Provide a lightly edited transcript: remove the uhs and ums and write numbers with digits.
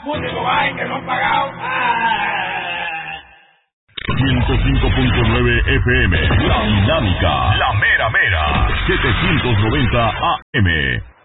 único hay que no han pagado. 105.9 FM, La Dinámica, La Mera Mera, 790 AM.